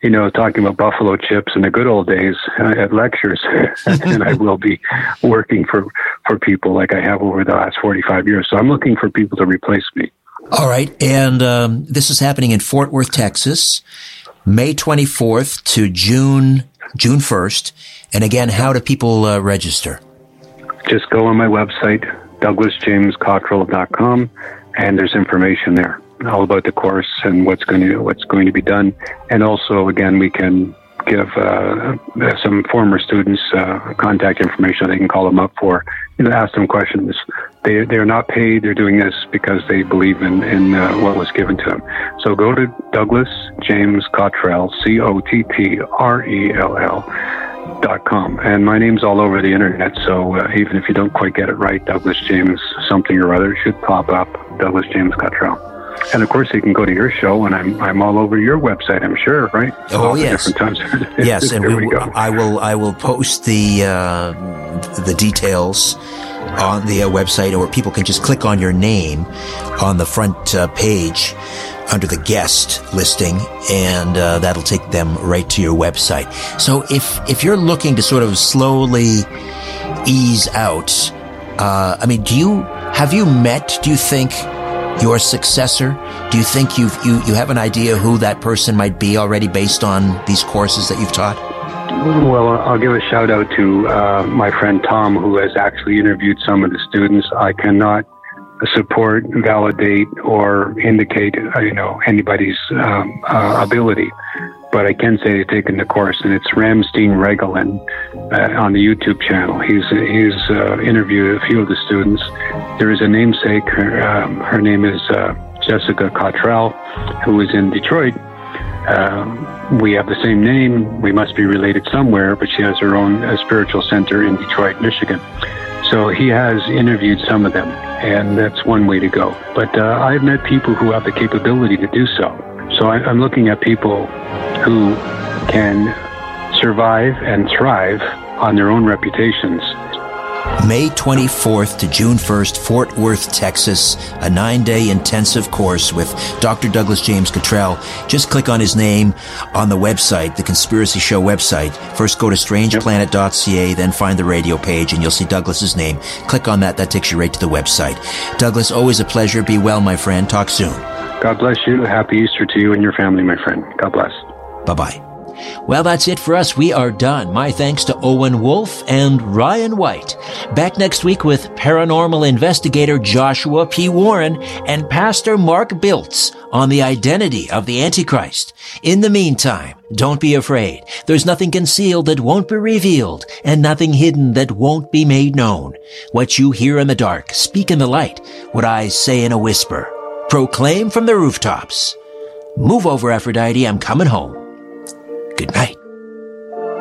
talking about buffalo chips in the good old days at lectures. And I will be working for people like I have over the last 45 years. So I'm looking for people to replace me. All right. And this is happening in Fort Worth, Texas, May 24th to June 1st. And again, how do people register? Just go on my website, DouglasJamesCottrell.com, and there's information there all about the course and what's going to be done. And also, again, we can give some former students contact information they can call them up for, ask them questions. They're not paid. They're doing this because they believe in what was given to them. So go to Douglas James Cottrell, COTTRELL.com. And my name's all over the internet, so even if you don't quite get it right, Douglas James something or other should pop up, Douglas James Cottrell. And of course, you can go to your show, and I'm all over your website, I'm sure, right? Oh, yes. Different times. Yes, and we go. I will post the details on the website, or people can just click on your name on the front page under the guest listing, and that'll take them right to your website. So if you're looking to sort of slowly ease out, have you met, do you think, your successor? Do you think you have an idea who that person might be already based on these courses that you've taught? Well, I'll give a shout out to my friend Tom, who has actually interviewed some of the students. I cannot support, validate, or indicate, anybody's ability, but I can say they've taken the course, and it's Ramstein Regelen on the YouTube channel. He's interviewed a few of the students. There is a namesake. Her name is Jessica Cottrell, who is in Detroit. We have the same name. We must be related somewhere, but she has her own spiritual center in Detroit, Michigan. So he has interviewed some of them, and that's one way to go. But I've met people who have the capability to do so. So I'm looking at people who can survive and thrive on their own reputations. May 24th to June 1st, Fort Worth, Texas, a 9-day intensive course with Dr. Douglas James Cottrell. Just click on his name on the website, the Conspiracy Show website. First go to strangeplanet.ca, then find the radio page, and you'll see Douglas's name. Click on that. That takes you right to the website. Douglas, always a pleasure. Be well, my friend. Talk soon. God bless you. Happy Easter to you and your family, my friend. God bless. Bye-bye. Well, that's it for us. We are done. My thanks to Owen Wolf and Ryan White. Back next week with paranormal investigator Joshua P. Warren and Pastor Mark Biltz on the identity of the Antichrist. In the meantime, don't be afraid. There's nothing concealed that won't be revealed, and nothing hidden that won't be made known. What you hear in the dark, speak in the light. What I say in a whisper, proclaim from the rooftops. Move over, Aphrodite. I'm coming home. Good night.